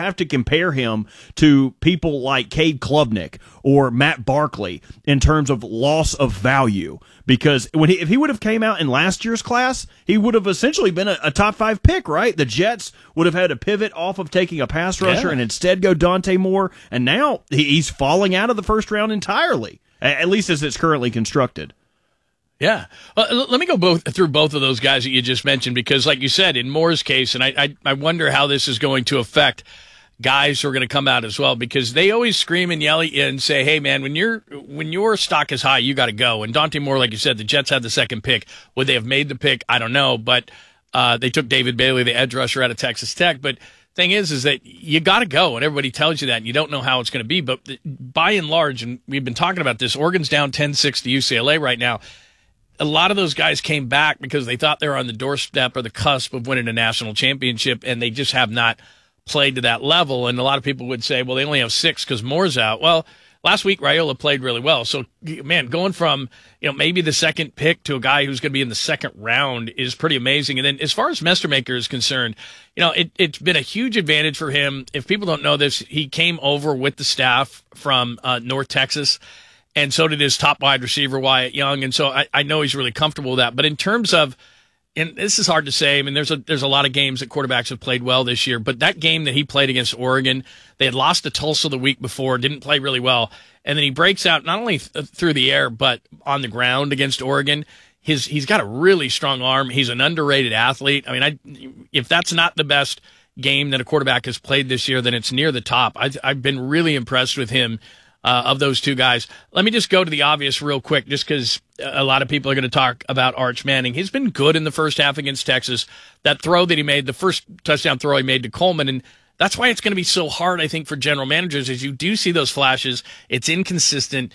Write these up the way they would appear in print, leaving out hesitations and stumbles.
have to compare him to people like Cade Klubnik or Matt Barkley in terms of loss of value. Because if he would have came out in last year's class, he would have essentially been a top 5 pick, right? The Jets would have had to pivot off of taking a pass rusher and instead go Dante Moore. And now he's falling out of the first round entirely, at least as it's currently constructed. Yeah. Let me go through both of those guys that you just mentioned, because like you said, in Moore's case, and I wonder how this is going to affect guys who are going to come out as well, because they always scream and yell at you and say, hey, man, when your stock is high, you got to go. And Dante Moore, like you said, the Jets had the second pick. Would they have made the pick? I don't know. But they took David Bailey, the edge rusher out of Texas Tech. But thing is that you got to go, and everybody tells you that, and you don't know how it's going to be. But by and large, and we've been talking about this, Oregon's down 10-6 to UCLA right now. A lot of those guys came back because they thought they were on the doorstep or the cusp of winning a national championship, and they just have not played to that level. And a lot of people would say, well, they only have 6 because Moore's out. Well, last week, Raiola played really well. So, man, going from, maybe the second pick to a guy who's going to be in the second round is pretty amazing. And then as far as Mestermaker is concerned, it's been a huge advantage for him. If people don't know this, he came over with the staff from North Texas, and so did his top wide receiver, Wyatt Young. And so I know he's really comfortable with that. But in terms of, and this is hard to say, I mean, there's a lot of games that quarterbacks have played well this year, but that game that he played against Oregon, they had lost to Tulsa the week before, didn't play really well, and then he breaks out not only through the air, but on the ground against Oregon. He's got a really strong arm. He's an underrated athlete. I mean, if that's not the best game that a quarterback has played this year, then it's near the top. I've been really impressed with him. Of those two guys. Let me just go to the obvious real quick, just because a lot of people are going to talk about Arch Manning. He's been good in the first half against Texas. That throw that he made, the first touchdown throw he made to Coleman, and that's why it's going to be so hard, I think, for general managers, is you do see those flashes. It's inconsistent.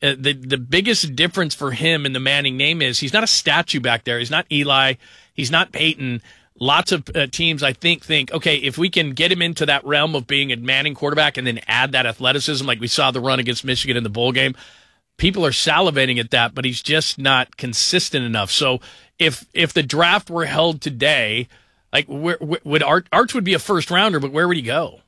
The biggest difference for him in the Manning name is he's not a statue back there. He's not Eli. He's not Peyton. Lots of teams, I think, okay, if we can get him into that realm of being a Manning quarterback and then add that athleticism, like we saw the run against Michigan in the bowl game, people are salivating at that, but he's just not consistent enough. So if the draft were held today, like would Arch would be a first rounder, but where would he go?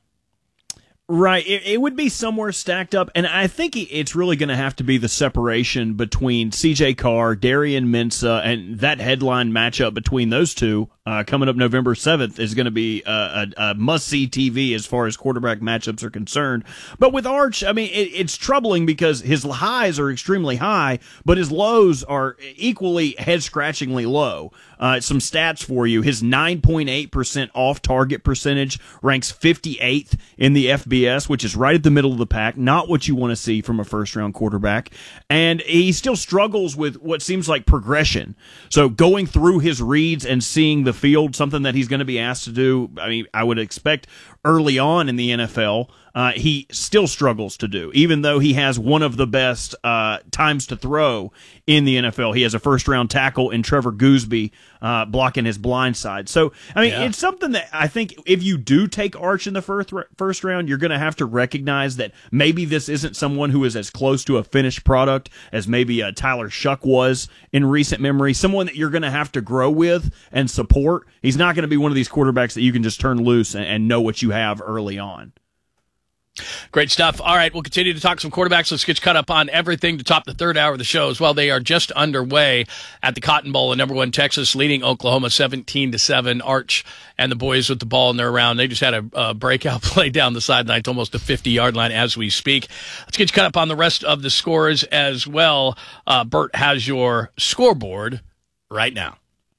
Right. It would be somewhere stacked up, and I think it's really going to have to be the separation between C.J. Carr, Darian Mensah, and that headline matchup between those two coming up November 7th is going to be a must-see TV as far as quarterback matchups are concerned. But with Arch, I mean, it's troubling because his highs are extremely high, but his lows are equally head-scratchingly low. Some stats for you. His 9.8% off-target percentage ranks 58th in the FBS, which is right at the middle of the pack, not what you want to see from a first-round quarterback. And he still struggles with what seems like progression. So going through his reads and seeing the field, something that he's going to be asked to do, I mean, I would expect early on in the NFL, he still struggles to do, even though he has one of the best times to throw in the NFL. He has a first-round tackle in Trevor Gooseby blocking his blind side. So, I mean, It's something that I think if you do take Arch in the first round, you're going to have to recognize that maybe this isn't someone who is as close to a finished product as maybe Tyler Shuck was in recent memory, someone that you're going to have to grow with and support. He's not going to be one of these quarterbacks that you can just turn loose and know what you have early on. Great stuff. All right, we'll continue to talk some quarterbacks. Let's get caught up on everything to top the third hour of the show as well. They are just underway at the Cotton Bowl in number 1 Texas, leading Oklahoma 17-7. Arch and the boys with the ball in their round. They just had a breakout play down the sideline to almost a 50-yard line as we speak. Let's get you caught up on the rest of the scores as well. Bert has your scoreboard right now.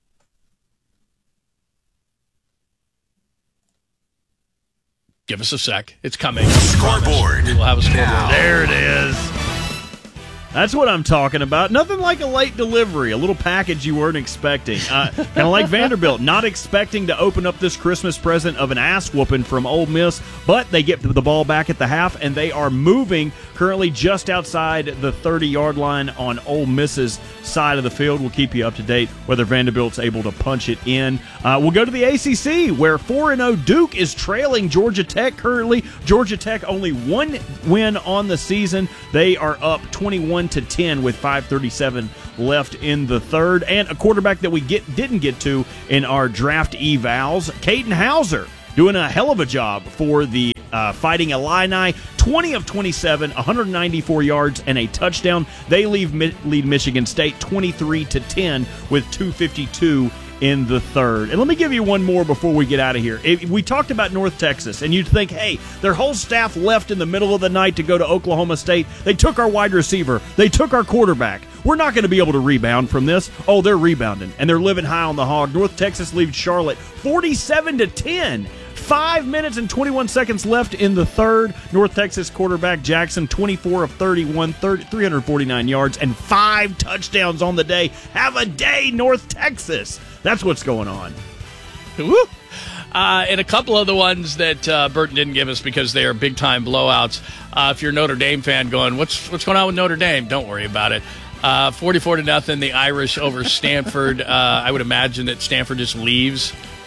Give us a sec. It's coming. Scoreboard. We'll have a scoreboard. Now. There it is. That's what I'm talking about. Nothing like a late delivery, a little package you weren't expecting. Kind of like Vanderbilt, not expecting to open up this Christmas present of an ass-whooping from Ole Miss, but they get the ball back at the half, and they are moving currently just outside the 30-yard line on Ole Miss's side of the field. We'll keep you up to date whether Vanderbilt's able to punch it in. We'll go to the ACC, where 4-0 Duke is trailing Georgia Tech currently. Georgia Tech only one win on the season. They are up 21-10 with 5:37 left in the third. And a quarterback that we didn't get to in our draft evals, Caden Hauser, doing a hell of a job for the Fighting Illini, 20 of 27, 194 yards and a touchdown. They lead Michigan State 23-10 with 2:52 in the third. And let me give you one more before we get out of here. We talked about North Texas, and you'd think, hey, their whole staff left in the middle of the night to go to Oklahoma State. They took our wide receiver. They took our quarterback. We're not going to be able to rebound from this. Oh, they're rebounding, and they're living high on the hog. North Texas leads Charlotte 47-10. 5 minutes and 21 seconds left in the third. North Texas quarterback Jackson, 24 of 31, 349 yards, and 5 touchdowns on the day. Have a day, North Texas. That's what's going on. Woo! And a couple of the ones that Burton didn't give us because they are big-time blowouts. If you're a Notre Dame fan going, what's going on with Notre Dame? Don't worry about it. 44-0, the Irish over Stanford. I would imagine that Stanford just leaves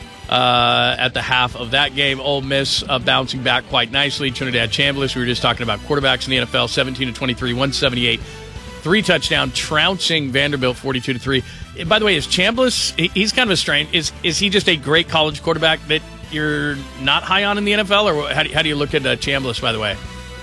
at the half of that game. Ole Miss bouncing back quite nicely. Trinidad Chambliss, we were just talking about quarterbacks in the NFL, 17-23, 178, 3 touchdown, trouncing Vanderbilt 42-3. By the way, is Chambliss, he's kind of a strain. Is he just a great college quarterback that you're not high on in the NFL? Or how do you look at Chambliss, by the way?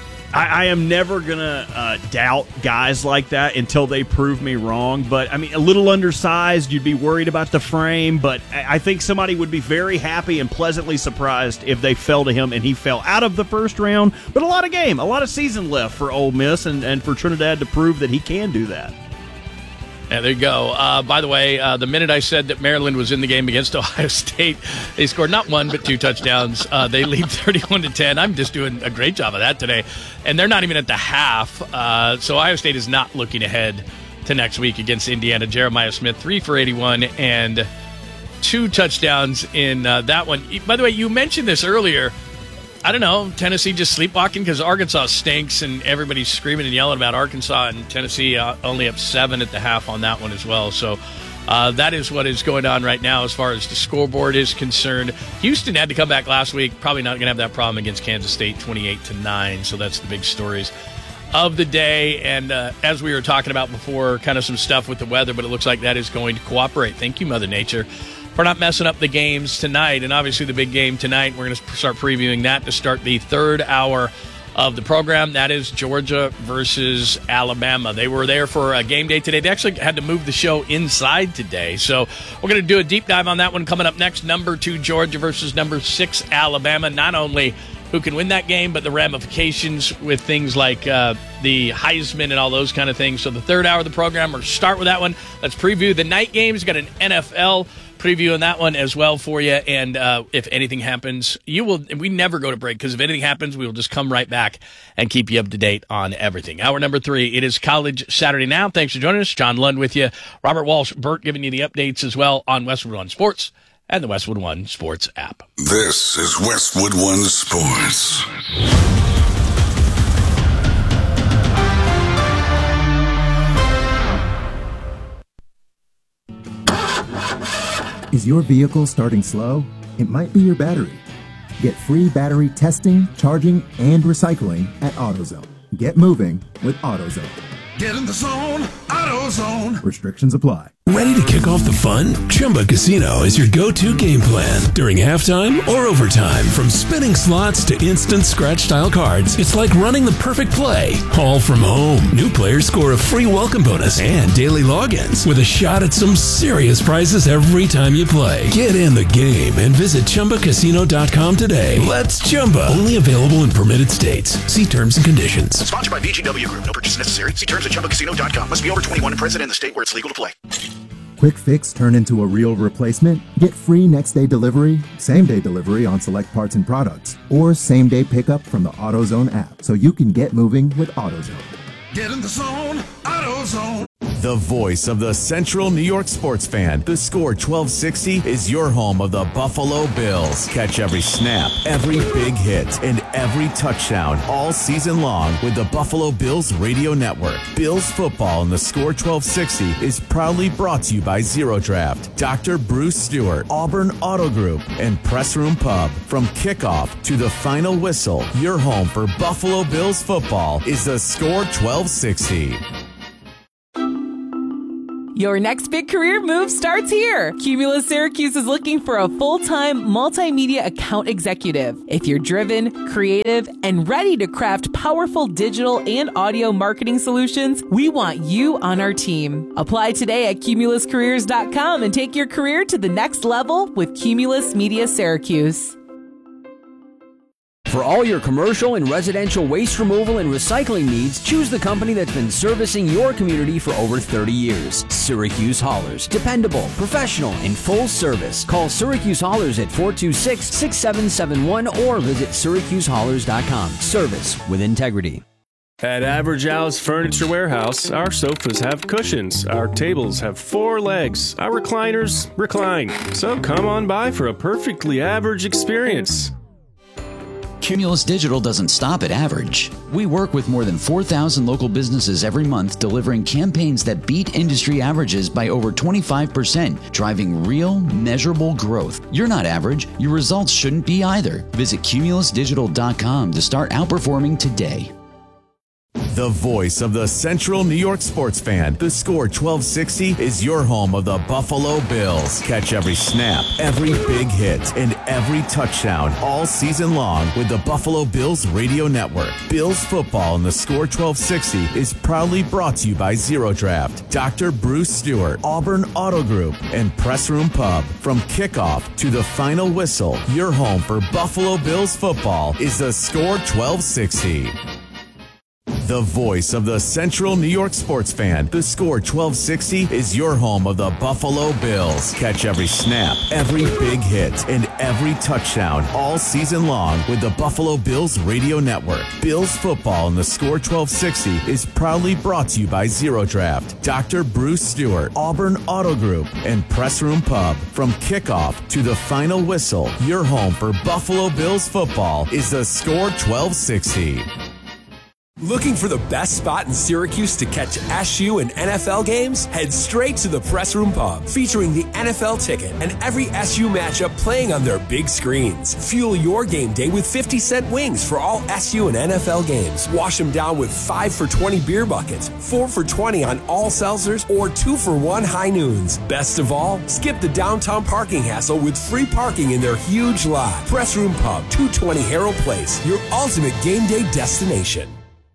I am never going to doubt guys like that until they prove me wrong. But, I mean, a little undersized, you'd be worried about the frame. But I think somebody would be very happy and pleasantly surprised if they fell to him and he fell out of the first round. But a lot of season left for Ole Miss and for Trinidad to prove that he can do that. Yeah, there you go. By the way, the minute I said that Maryland was in the game against Ohio State, they scored not 1 but 2 touchdowns. They lead 31-10. I'm just doing a great job of that today. And they're not even at the half. So Ohio State is not looking ahead to next week against Indiana. Jeremiah Smith, 3 for 81 and 2 touchdowns in that one. By the way, you mentioned this earlier. I don't know, Tennessee just sleepwalking because Arkansas stinks and everybody's screaming and yelling about Arkansas, and Tennessee only up 7 at the half on that one as well. So that is what is going on right now as far as the scoreboard is concerned. Houston had to come back last week. Probably not going to have that problem against Kansas State, 28-9. So that's the big stories of the day. And as we were talking about before, kind of some stuff with the weather, but it looks like that is going to cooperate. Thank you, Mother Nature, for not messing up the games tonight. And obviously the big game tonight, we're going to start previewing that to start the third hour of the program. That is Georgia versus Alabama. They were there for a game day today. They actually had to move the show inside today. So we're going to do a deep dive on that one coming up next. Number 2 Georgia versus number 6 Alabama. Not only who can win that game, but the ramifications with things like the Heisman and all those kind of things. So the third hour of the program, we'll start with that one. Let's preview the night games. Got an NFL preview on that one as well for you. And if anything happens, we never go to break because if anything happens, we will just come right back and keep you up to date on everything. Hour number 3, it is College Saturday Now. Thanks for joining us. John Lund with you. Robert Walsh, Burt giving you the updates as well on Westwood One Sports and the Westwood One Sports app. This is Westwood One Sports. Is your vehicle starting slow? It might be your battery. Get free battery testing, charging, and recycling at AutoZone. Get moving with AutoZone. Get in the zone, AutoZone. Restrictions apply. Ready to kick off the fun? Chumba Casino is your go-to game plan during halftime or overtime. From spinning slots to instant scratch-style cards, it's like running the perfect play, all from home. New players score a free welcome bonus and daily logins with a shot at some serious prizes every time you play. Get in the game and visit ChumbaCasino.com today. Let's Chumba. Only available in permitted states. See terms and conditions. Sponsored by VGW Group. No purchase necessary. See terms at ChumbaCasino.com. Must be over 21 and present in the state where it's legal to play. Quick fix turn into a real replacement? Get free next-day delivery, same-day delivery on select parts and products, or same-day pickup from the AutoZone app so you can get moving with AutoZone. Get in the zone, AutoZone. The voice of the Central New York sports fan. The Score 1260 is your home of the Buffalo Bills. Catch every snap, every big hit, and every touchdown all season long with the Buffalo Bills radio network. Bills football in the Score 1260 is proudly brought to you by Zero Draft, Dr. Bruce Stewart, Auburn Auto Group, and Press Room Pub. From kickoff to the final whistle, your home for Buffalo Bills football is the Score 1260. Your next big career move starts here. Cumulus Syracuse is looking for a full-time multimedia account executive. If you're driven, creative, and ready to craft powerful digital and audio marketing solutions, we want you on our team. Apply today at cumuluscareers.com and take your career to the next level with Cumulus Media Syracuse. For all your commercial and residential waste removal and recycling needs, choose the company that's been servicing your community for over 30 years. Syracuse Haulers. Dependable, professional, and full service. Call Syracuse Haulers at 426-6771 or visit syracusehaulers.com. Service with integrity. At Average Al's Furniture Warehouse, our sofas have cushions, our tables have 4 legs, our recliners recline. So come on by for a perfectly average experience. Cumulus Digital doesn't stop at average. We work with more than 4,000 local businesses every month, delivering campaigns that beat industry averages by over 25%, driving real, measurable growth. You're not average. Your results shouldn't be either. Visit cumulusdigital.com to start outperforming today. The voice of the Central New York sports fan. The Score 1260 is your home of the Buffalo Bills. Catch every snap, every big hit, and every touchdown all season long with the Buffalo Bills radio network. Bills football in the Score 1260 is proudly brought to you by Zero Draft, Dr. Bruce Stewart, Auburn Auto Group, and Press Room Pub. From kickoff to the final whistle, your home for Buffalo Bills football is the Score 1260. The voice of the Central New York sports fan. The Score 1260 is your home of the Buffalo Bills. Catch every snap, every big hit, and every touchdown all season long with the Buffalo Bills radio network. Bills football in the Score 1260 is proudly brought to you by Zero Draft, Dr. Bruce Stewart, Auburn Auto Group, and Press Room Pub. From kickoff to the final whistle, your home for Buffalo Bills football is the Score 1260. Looking for the best spot in Syracuse to catch SU and NFL games? Head straight to the Press Room Pub, featuring the NFL ticket and every SU matchup playing on their big screens. Fuel your game day with 50-cent wings for all SU and NFL games. Wash them down with 5 for $20 beer buckets, 4 for $20 on all seltzers, or 2 for $1 high noons. Best of all, skip the downtown parking hassle with free parking in their huge lot. Press Room Pub, 220 Harold Place, your ultimate game day destination.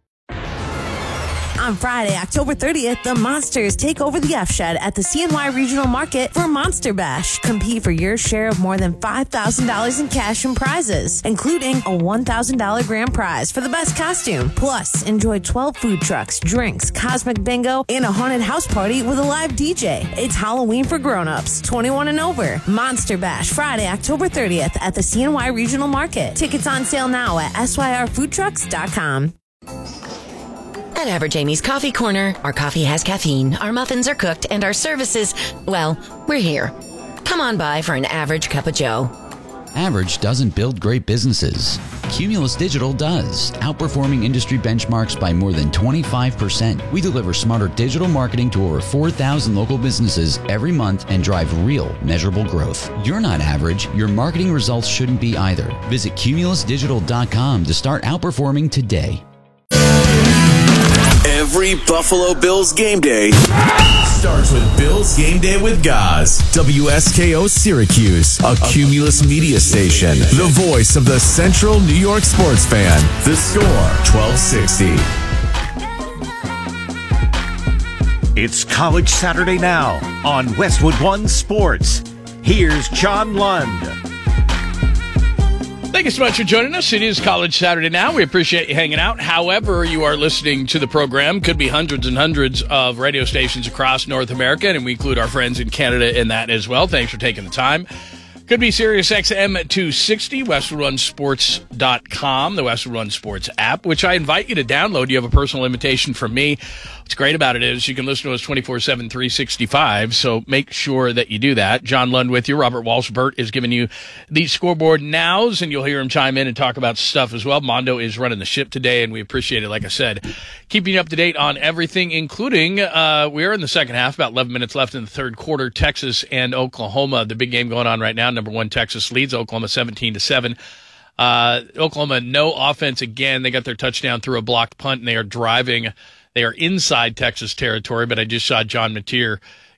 On Friday, October 30th, the Monsters take over the F-Shed at the CNY Regional Market for Monster Bash. Compete for your share of more than $5,000 in cash and prizes, including a $1,000 grand prize for the best costume. Plus, enjoy 12 food trucks, drinks, cosmic bingo, and a haunted house party with a live DJ. It's Halloween for grown-ups, 21 and over. Monster Bash, Friday, October 30th at the CNY Regional Market. Tickets on sale now at syrfoodtrucks.com. At Average Amy's Coffee Corner, our coffee has caffeine, our muffins are cooked, and our services, well, we're here. Come on by for an average cup of joe. Average doesn't build great businesses. Cumulus Digital does, outperforming industry benchmarks by more than 25%. We deliver smarter digital marketing to over 4,000 local businesses every month and drive real, measurable growth. You're not average. Your marketing results shouldn't be either. Visit cumulusdigital.com to start outperforming today. Every Buffalo Bills game day starts with Bills Game Day with Gaz. WSKO Syracuse, a Cumulus media station. The voice of the Central New York sports fan. The Score 1260. It's College Saturday now on Westwood One Sports. Here's John Lund. Thank you so much for joining us. It is College Saturday now. We appreciate you hanging out. However you are listening to the program, could be hundreds and hundreds of radio stations across North America, and we include our friends in Canada in that as well. Thanks for taking the time. Could be Sirius XM 260, WestwoodOneSports.com, the Westwood One Sports app, which I invite you to download. You have a personal invitation from me. What's great about it is you can listen to us 24/7, 365, so make sure that you do that. John Lund with you. Robert Walsh-Burt is giving you the scoreboard nows, and you'll hear him chime in and talk about stuff as well. Mondo is running the ship today, and we appreciate it, like I said. Keeping you up to date on everything, including we're in the second half, about 11 minutes left in the third quarter. Texas and Oklahoma, the big game going on right now. Number one, Texas leads Oklahoma 17-7. Oklahoma, no offense again. They got their touchdown through a blocked punt, and they are driving. They are inside Texas territory, but I just saw John Mateer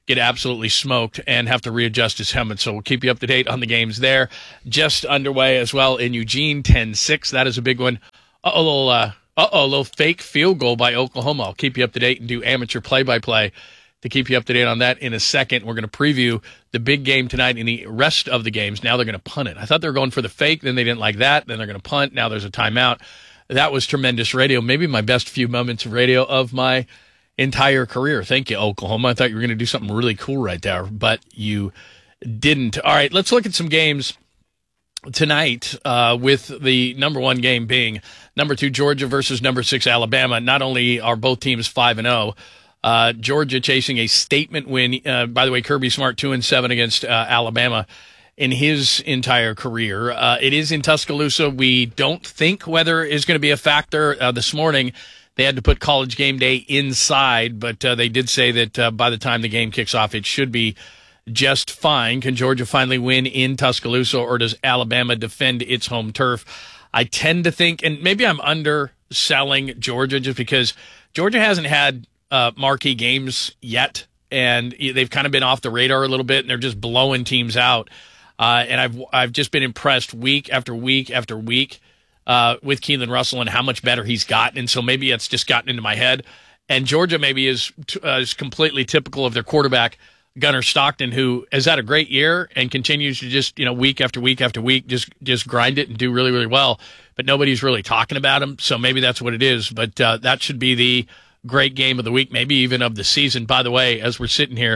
get absolutely smoked and have to readjust his helmet. So we'll keep you up to date on the games there. Just underway as well in Eugene, 10-6. That is a big one. A little fake field goal by Oklahoma. I'll keep you up to date and do amateur play-by-play to keep you up to date on that in a second. We're going to preview the big game tonight and the rest of the games. Now they're going to punt it. I thought they were going for the fake, then they didn't like that. Then they're going to punt. Now there's a timeout. That was tremendous radio. Maybe my best few moments of radio of my entire career. Thank you, Oklahoma. I thought you were going to do something really cool right there, but you didn't. All right, let's look at some games tonight, with the number one game being number 2 Georgia versus number 6 Alabama. Not only are both teams 5-0, Georgia chasing a statement win. By the way, Kirby Smart 2-7 against Alabama in his entire career. It is in Tuscaloosa. We don't think weather is going to be a factor. This morning, they had to put College Game Day inside, but they did say that by the time the game kicks off, it should be just fine. Can Georgia finally win in Tuscaloosa, or does Alabama defend its home turf? I tend to think, and maybe I'm underselling Georgia just because Georgia hasn't had marquee games yet, and they've kind of been off the radar a little bit, and they're just blowing teams out. And I've just been impressed week after week after week with Keelan Russell and how much better he's gotten. And so maybe it's just gotten into my head. And Georgia maybe is completely typical of their quarterback, Gunnar Stockton, who has had a great year and continues to just, week after week after week, just grind it and do really, really well. But nobody's really talking about him. So maybe that's what it is. But that should be the great game of the week, maybe even of the season. By the way, as we're sitting here,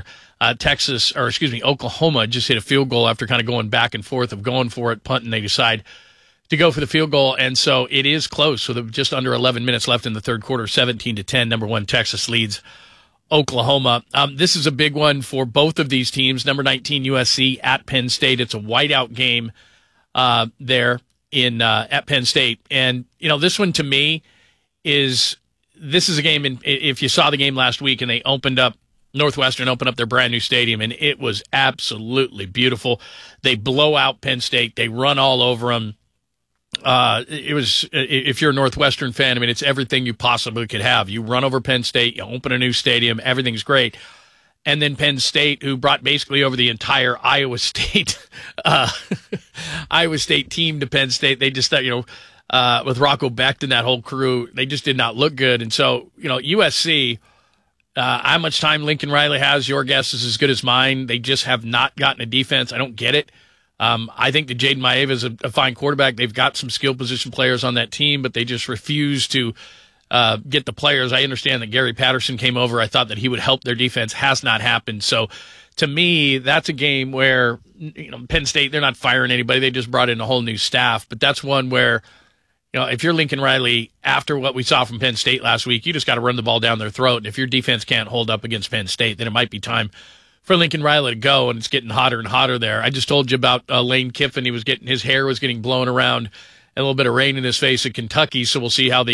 Oklahoma just hit a field goal after kind of going back and forth of going for it, punting. They decide to go for the field goal, and so it is close. With just under 11 minutes left in the third quarter, 17-10. Number 1 Texas leads Oklahoma. This is a big one for both of these teams. Number 19 USC at Penn State. It's a whiteout game there at Penn State, and this one to me is a game. And if you saw the game last week, and Northwestern opened up their brand new stadium, and it was absolutely beautiful. They blow out Penn State. They run all over them. It was, if you're a Northwestern fan, it's everything you possibly could have. You run over Penn State, you open a new stadium, everything's great. And then Penn State, who brought basically over the entire Iowa State team to Penn State, they just thought, with Rocco Becht and that whole crew, they just did not look good. And so, USC, how much time Lincoln Riley has, your guess is as good as mine. They just have not gotten a defense. I don't get it. I think that Jaden Maeva is a fine quarterback. They've got some skill position players on that team, but they just refuse to get the players. I understand that Gary Patterson came over. I thought that he would help their defense. Has not happened. So to me, that's a game where Penn State, they're not firing anybody. They just brought in a whole new staff. But that's one where, if you're Lincoln Riley, after what we saw from Penn State last week, you just got to run the ball down their throat. And if your defense can't hold up against Penn State, then it might be time for Lincoln Riley to go, and it's getting hotter and hotter there. I just told you about Lane Kiffin. His hair was getting blown around, and a little bit of rain in his face at Kentucky. So we'll see how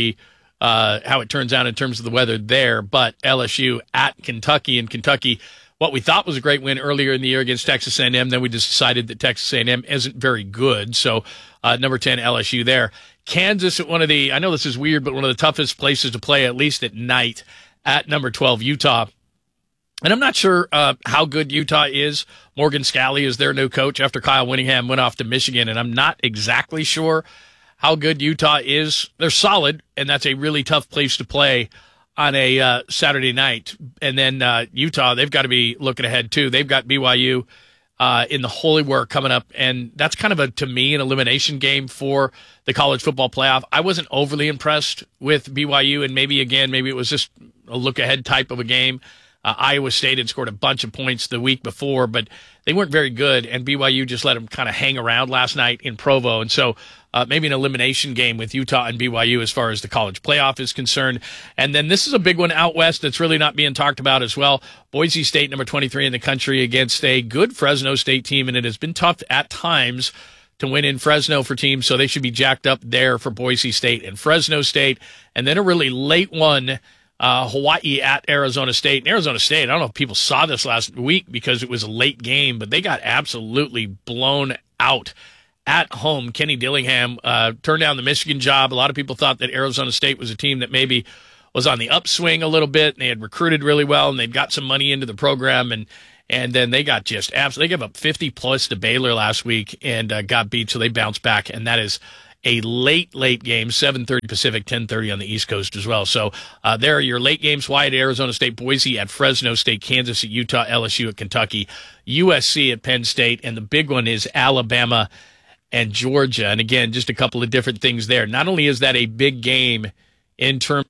it turns out in terms of the weather there. But LSU at Kentucky, and Kentucky, what we thought was a great win earlier in the year against Texas A&M. Then we just decided that Texas A&M isn't very good. So number 10 LSU there. Kansas at I know this is weird, but one of the toughest places to play, at least at night, at number 12 Utah. And I'm not sure how good Utah is. Morgan Scalley is their new coach after Kyle Whittingham went off to Michigan, and I'm not exactly sure how good Utah is. They're solid, and that's a really tough place to play on a Saturday night. And then Utah, they've got to be looking ahead, too. They've got BYU in the Holy War coming up, and that's kind of, to me, an elimination game for the college football playoff. I wasn't overly impressed with BYU, and maybe it was just a look-ahead type of a game. Iowa State had scored a bunch of points the week before, but they weren't very good, and BYU just let them kind of hang around last night in Provo. And so maybe an elimination game with Utah and BYU as far as the college playoff is concerned. And then this is a big one out west that's really not being talked about as well. Boise State, number 23 in the country, against a good Fresno State team, and it has been tough at times to win in Fresno for teams, so they should be jacked up there for Boise State and Fresno State. And then a really late one, Hawaii at Arizona State. And Arizona State, I don't know if people saw this last week because it was a late game, but they got absolutely blown out at home. Kenny Dillingham turned down the Michigan job. A lot of people thought that Arizona State was a team that maybe was on the upswing a little bit, and they had recruited really well, and they've got some money into the program, and then they got just absolutely, they gave up 50-plus to Baylor last week and got beat, so they bounced back, and that is a late game, 7:30 Pacific, 10:30 on the East Coast as well. So there are your late games: Wyatt, Arizona State, Boise at Fresno State, Kansas at Utah, LSU at Kentucky, USC at Penn State, and the big one is Alabama and Georgia. And again, just a couple of different things there. Not only is that a big game in terms,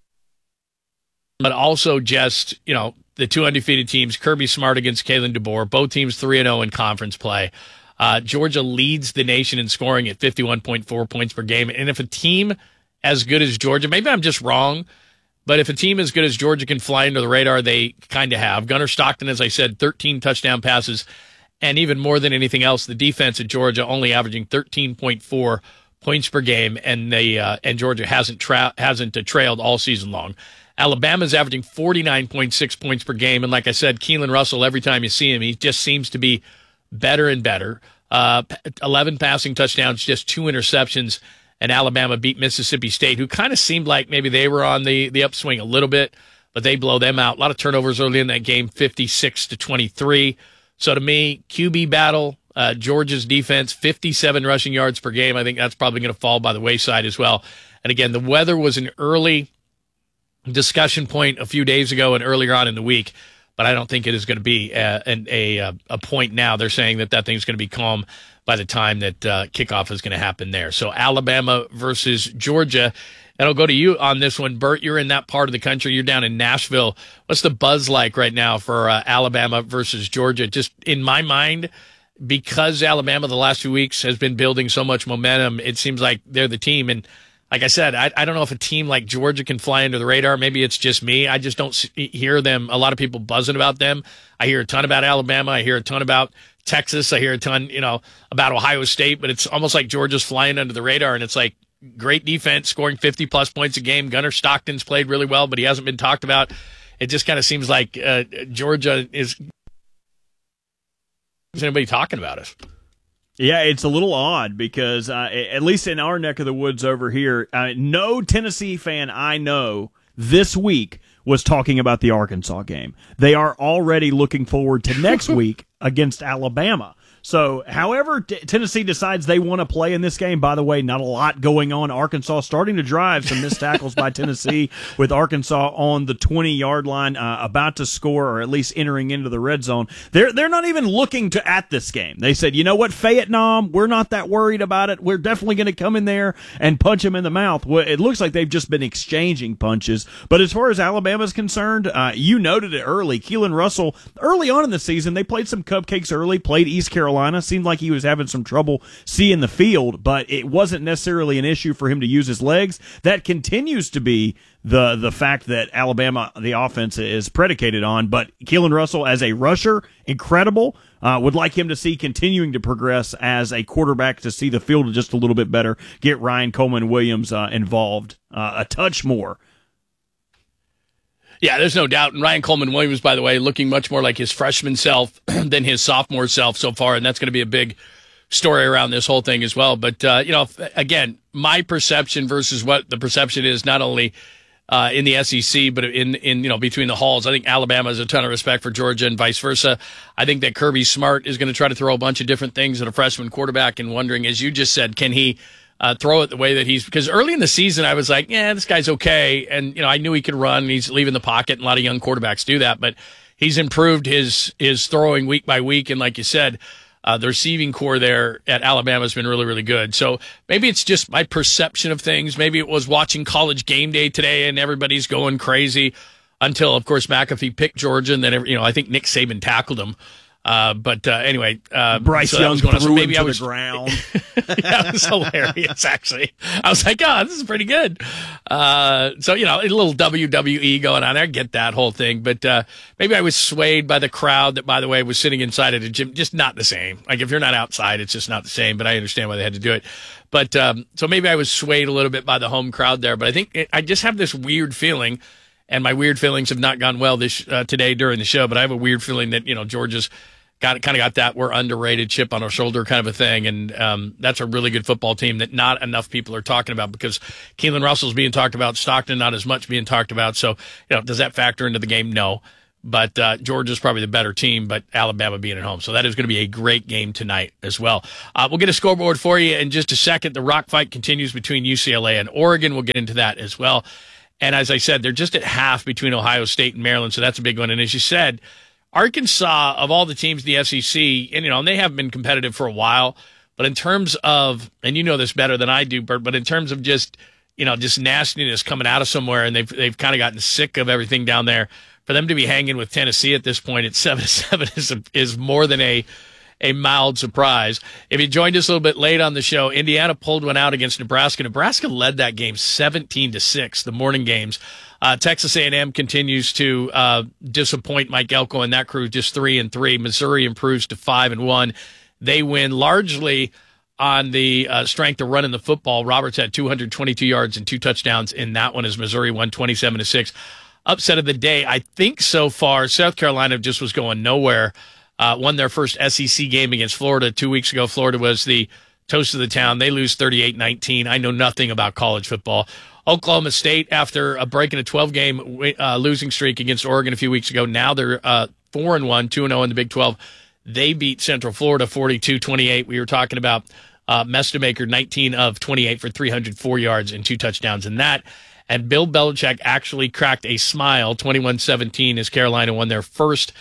but also just, the two undefeated teams, Kirby Smart against Kalen DeBoer, both teams 3-0 in conference play. Georgia leads the nation in scoring at 51.4 points per game. And if a team as good as Georgia, maybe I'm just wrong, but if a team as good as Georgia can fly under the radar, they kind of have. Gunnar Stockton, as I said, 13 touchdown passes. And even more than anything else, the defense at Georgia only averaging 13.4 points per game, and Georgia hasn't trailed all season long. Alabama's averaging 49.6 points per game, and like I said, Keelan Russell, every time you see him, he just seems to be better and better. 11 passing touchdowns, just 2 interceptions, and Alabama beat Mississippi State, who kind of seemed like maybe they were on the upswing a little bit, but they blow them out. A lot of turnovers early in that game, 56-23. So to me, QB battle, Georgia's defense, 57 rushing yards per game. I think that's probably going to fall by the wayside as well. And again, the weather was an early discussion point a few days ago and earlier on in the week, but I don't think it is going to be a point now. They're saying that thing's going to be calm by the time that kickoff is going to happen there. So Alabama versus Georgia. And I'll go to you on this one, Bert. You're in that part of the country. You're down in Nashville. What's the buzz like right now for Alabama versus Georgia? Just in my mind, because Alabama the last few weeks has been building so much momentum, it seems like they're the team. And like I said, I don't know if a team like Georgia can fly under the radar. Maybe it's just me. I just don't hear them. A lot of people buzzing about them. I hear a ton about Alabama. I hear a ton about Texas. I hear a ton, about Ohio State. But it's almost like Georgia's flying under the radar, and it's like great defense, scoring 50-plus points a game. Gunnar Stockton's played really well, but he hasn't been talked about. It just kind of seems like Georgia is anybody talking about us? Yeah, it's a little odd because at least in our neck of the woods over here, no Tennessee fan I know this week was talking about the Arkansas game. They are already looking forward to next week against Alabama. So, however Tennessee decides they want to play in this game, by the way, not a lot going on. Arkansas starting to drive, some missed tackles by Tennessee, with Arkansas on the 20-yard line, about to score or at least entering into the red zone. They're not even looking at this game. They said, you know what, Vietnam, we're not that worried about it. We're definitely going to come in there and punch them in the mouth. Well, it looks like they've just been exchanging punches. But as far as Alabama's concerned, you noted it early. Keelan Russell, early on in the season, they played some cupcakes early, played East Carolina. Seemed like he was having some trouble seeing the field, but it wasn't necessarily an issue for him to use his legs. That continues to be the fact that Alabama, the offense, is predicated on. But Keelan Russell as a rusher, incredible. Would like him to see continuing to progress as a quarterback, to see the field just a little bit better, get Ryan Coleman Williams involved a touch more. Yeah, there's no doubt. And Ryan Coleman Williams, by the way, looking much more like his freshman self than his sophomore self so far. And that's going to be a big story around this whole thing as well. But, again, my perception versus what the perception is, not only in the SEC, but in between the halls. I think Alabama has a ton of respect for Georgia and vice versa. I think that Kirby Smart is going to try to throw a bunch of different things at a freshman quarterback, and wondering, as you just said, can he throw it the way that because early in the season I was like, yeah, this guy's okay. And, I knew he could run. He's leaving the pocket, and a lot of young quarterbacks do that, but he's improved his throwing week by week. And like you said, the receiving core there at Alabama has been really, really good. So maybe it's just my perception of things. Maybe it was watching College Game Day today and everybody's going crazy until, of course, McAfee picked Georgia. And then, I think Nick Saban tackled him. Anyway, Bryce Young threw him to the ground. That was hilarious, actually. I was like, oh, this is pretty good. A little WWE going on there. I get that whole thing. But maybe I was swayed by the crowd that, by the way, was sitting inside of the gym. Just not the same. Like, if you're not outside, it's just not the same. But I understand why they had to do it. But so maybe I was swayed a little bit by the home crowd there. But I think I just have this weird feeling, and my weird feelings have not gone well today during the show. But I have a weird feeling that, Georgia's got that we're underrated chip on our shoulder kind of a thing. And that's a really good football team that not enough people are talking about because Keelan Russell's being talked about, Stockton not as much being talked about. So, does that factor into the game? No. But Georgia's probably the better team, but Alabama being at home. So that is going to be a great game tonight as well. We'll get a scoreboard for you in just a second. The rock fight continues between UCLA and Oregon. We'll get into that as well. And as I said, they're just at half between Ohio State and Maryland, so that's a big one. And as you said, Arkansas, of all the teams in the SEC, and they have been competitive for a while, but in terms of, and you know this better than I do, Bert, but in terms of just nastiness coming out of somewhere, and they've kind of gotten sick of everything down there, for them to be hanging with Tennessee at this point at 7-7 is more than a mild surprise. If you joined us a little bit late on the show, Indiana pulled one out against Nebraska. Nebraska led that game 17-6, the morning games. Texas A&M continues to disappoint Mike Elko and that crew, just 3-3. Missouri improves to 5-1. They win largely on the strength of running the football. Roberts had 222 yards and 2 touchdowns in that one as Missouri won 27-6. Upset of the day, I think so far, South Carolina just was going nowhere. Won their first SEC game against Florida 2 weeks ago. Florida was the toast of the town. They lose 38-19. I know nothing about college football. Oklahoma State, after breaking a 12-game losing streak against Oregon a few weeks ago, now they're 4-1, 2-0 in the Big 12. They beat Central Florida 42-28. We were talking about Mestemaker, 19 of 28 for 304 yards and 2 touchdowns in that. And Bill Belichick actually cracked a smile, 21-17, as Carolina won their first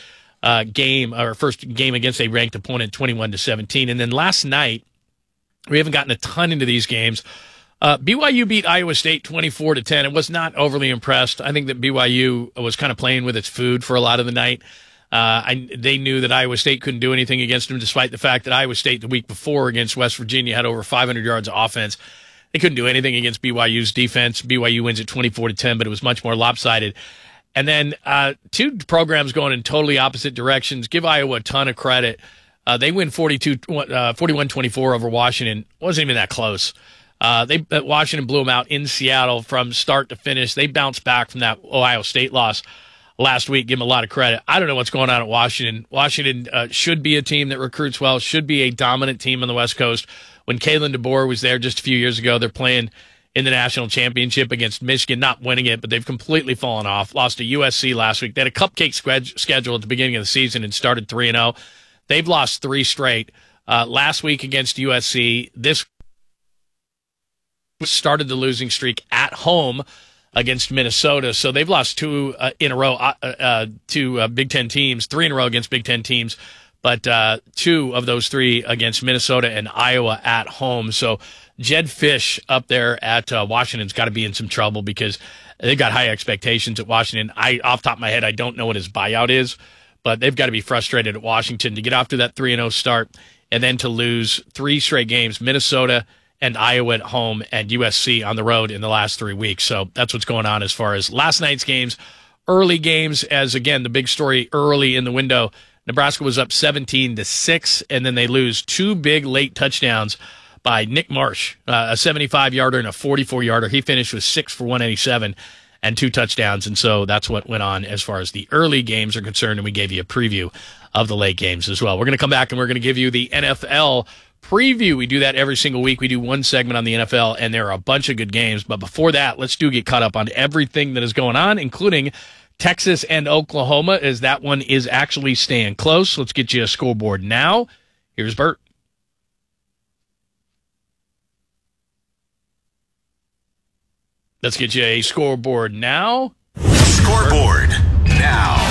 game against a ranked opponent, 21-17. And then last night, we haven't gotten a ton into these games. BYU beat Iowa State 24-10. It was not overly impressed. I think that BYU was kind of playing with its food for a lot of the night. They knew that Iowa State couldn't do anything against them, despite the fact that Iowa State the week before against West Virginia had over 500 yards of offense. They couldn't do anything against BYU's defense. BYU wins at 24-10, but it was much more lopsided. And then two programs going in totally opposite directions. Give Iowa a ton of credit. They win 41-24 over Washington. It wasn't even that close. Washington blew them out in Seattle from start to finish. They bounced back from that Ohio State loss last week. Give them a lot of credit. I don't know what's going on at Washington. Washington should be a team that recruits well, should be a dominant team on the West Coast. When Kalen DeBoer was there just a few years ago, they're playing in the national championship against Michigan, not winning it, but they've completely fallen off. Lost to USC last week. They had a cupcake schedule at the beginning of the season and started 3-0. They've lost 3 straight. Last week against USC, this started the losing streak at home against Minnesota. So they've lost 2 in a row to Big Ten teams, 3 in a row against Big Ten teams, but 2 of those 3 against Minnesota and Iowa at home. So Jed Fish up there at Washington's got to be in some trouble because they've got high expectations at Washington. Off the top of my head, I don't know what his buyout is, but they've got to be frustrated at Washington to get off to that 3-0 start and then to lose 3 straight games, Minnesota and Iowa at home and USC on the road in the last 3 weeks. So that's what's going on as far as last night's games. Early games, as again, the big story early in the window, Nebraska was up 17-6, and then they lose 2 big late touchdowns by Nick Marsh, a 75-yarder and a 44-yarder. He finished with 6 for 187 and 2 touchdowns, and so that's what went on as far as the early games are concerned, and we gave you a preview of the late games as well. We're going to come back, and we're going to give you the NFL preview. We do that every single week. We do one segment on the NFL, and there are a bunch of good games. But before that, let's get caught up on everything that is going on, including Texas and Oklahoma, as that one is actually staying close. Let's get you a scoreboard now. Here's Bert. Let's get you a scoreboard now. Scoreboard now.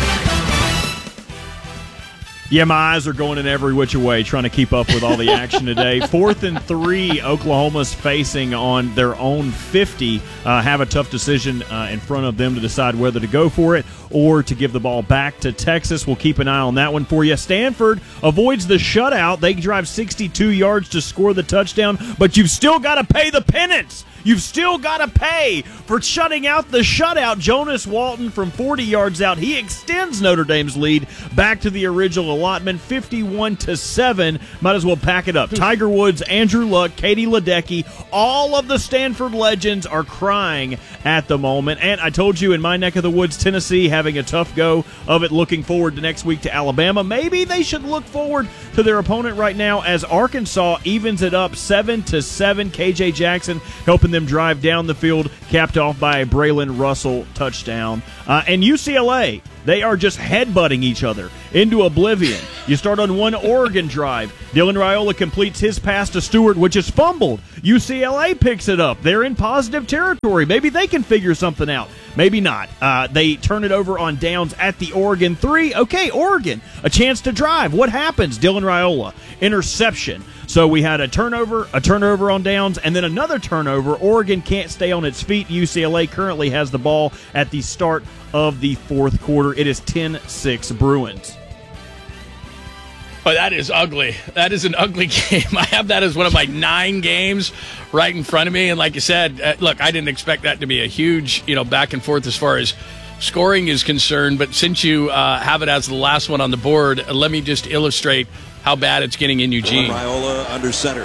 Yeah, my eyes are going in every which way trying to keep up with all the action today. 4th and 3, Oklahoma's facing on their own 50. Have a tough decision in front of them to decide whether to go for it or to give the ball back to Texas. We'll keep an eye on that one for you. Stanford avoids the shutout. They drive 62 yards to score the touchdown, but you've still got to pay the penance. You've still got to pay for shutting out the shutout. Jonas Walton from 40 yards out. He extends Notre Dame's lead back to the original allotment, 51-7. Might as well pack it up. Tiger Woods, Andrew Luck, Katie Ledecky, all of the Stanford legends are crying at the moment. And I told you, in my neck of the woods, Tennessee having a tough go of it, looking forward to next week to Alabama. Maybe they should look forward to their opponent right now as Arkansas evens it up 7-7. KJ Jackson helping them drive down the field, capped off by a Braylon Russell touchdown. And UCLA, they are just headbutting each other into oblivion. You start on one Oregon drive. Dylan Raiola completes his pass to Stewart, which is fumbled. UCLA picks it up. They're in positive territory. Maybe they can figure something out. Maybe not. They turn it over on downs at the Oregon 3. Okay, Oregon, a chance to drive. What happens? Dylan Raiola, interception. So we had a turnover on downs, and then another turnover. Oregon can't stay on its feet. UCLA currently has the ball at the start of the fourth quarter. It is 10-6 Bruins. Oh, that is ugly. That is an ugly game. I have that as one of my 9 games right in front of me. And like you said, look, I didn't expect that to be a huge, back and forth as far as scoring is concerned. But since you have it as the last one on the board, let me just illustrate how bad it's getting in Eugene. Raiola under center.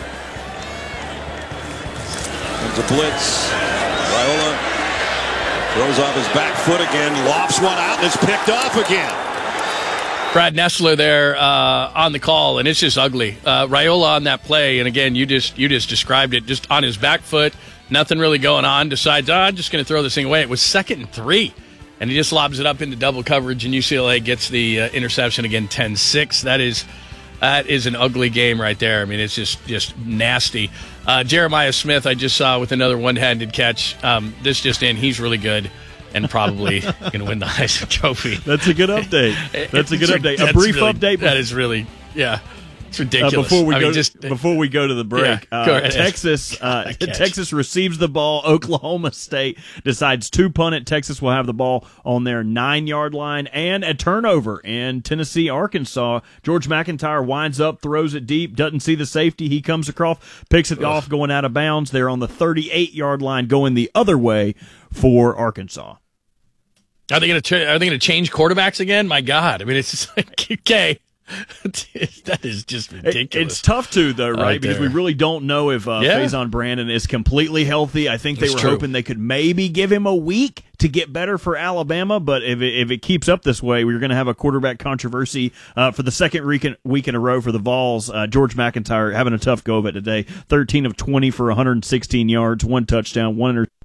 Comes a blitz. Raiola throws off his back foot again, lofts one out, and it's picked off again. Brad Nessler there on the call, and it's just ugly. Raiola on that play, and again, you just described it, just on his back foot, nothing really going on, decides, I'm just going to throw this thing away. It was 2nd and 3, and he just lobs it up into double coverage, and UCLA gets the interception again, 10-6. That is an ugly game right there. I mean, it's just nasty. Jeremiah Smith, I just saw with another one-handed catch. This just in, he's really good and probably going to win the Heisman Trophy. That's a good update. A brief update. That is really, it's ridiculous. Before we go to the break, Texas receives the ball. Oklahoma State decides to punt it. Texas will have the ball on their 9-yard line, and a turnover in Tennessee, Arkansas. George McIntyre winds up, throws it deep, doesn't see the safety. He comes across, picks it off, going out of bounds. They're on the 38-yard line, going the other way for Arkansas. Are they going to change quarterbacks again? My God! I mean, it's just like, okay. That is just ridiculous. It's tough to, though, right? Because we really don't know if Faison Brandon is completely healthy. I think they were hoping they could maybe give him a week to get better for Alabama, but if it keeps up this way, we're going to have a quarterback controversy for the second week in a row for the Vols. George McIntyre having a tough go of it today. 13 of 20 for 116 yards, 1 touchdown, 1 interception.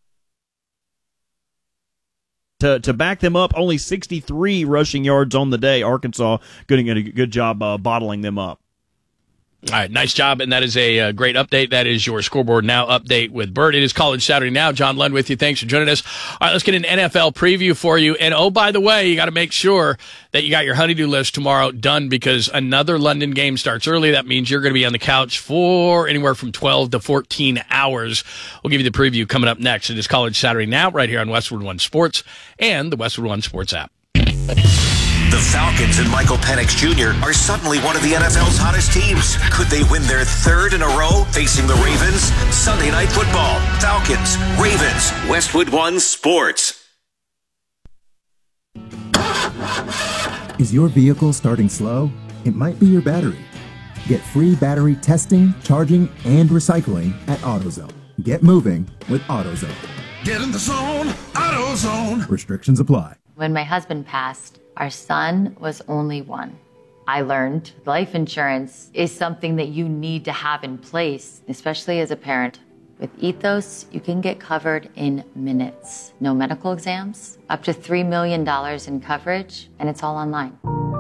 To back them up, only 63 rushing yards on the day. Arkansas doing a good job bottling them up. All right, nice job, and that is a great update. That is your Scoreboard Now update with Bert. It is College Saturday Now. John Lund with you. Thanks for joining us. All right, let's get an NFL preview for you. And, oh, by the way, you got to make sure that you got your honeydew list tomorrow done because another London game starts early. That means you're going to be on the couch for anywhere from 12 to 14 hours. We'll give you the preview coming up next. It is College Saturday Now right here on Westwood One Sports and the Westwood One Sports app. The Falcons and Michael Penix Jr. are suddenly one of the NFL's hottest teams. Could they win their 3rd in a row facing the Ravens? Sunday Night Football. Falcons, Ravens, Westwood One Sports. Is your vehicle starting slow? It might be your battery. Get free battery testing, charging, and recycling at AutoZone. Get moving with AutoZone. Get in the zone, AutoZone. Restrictions apply. When my husband passed, our son was only 1. I learned life insurance is something that you need to have in place, especially as a parent. With Ethos, you can get covered in minutes. No medical exams, up to $3 million in coverage, and it's all online.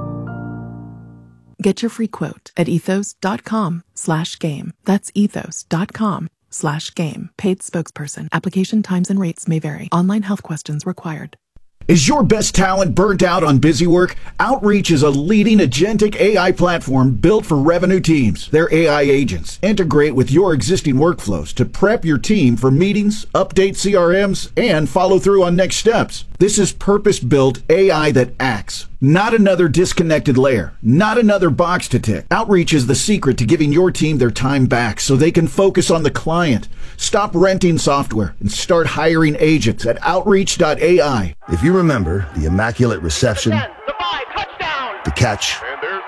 Get your free quote at ethos.com/game. That's ethos.com/game. Paid spokesperson. Application times and rates may vary. Online health questions required. Is your best talent burnt out on busy work? Outreach is a leading agentic AI platform built for revenue teams. Their AI agents integrate with your existing workflows to prep your team for meetings, update CRMs, and follow through on next steps. This is purpose-built AI that acts. Not another disconnected layer. Not another box to tick. Outreach is the secret to giving your team their time back so they can focus on the client. Stop renting software and start hiring agents at Outreach.ai. If you remember the immaculate reception, the catch,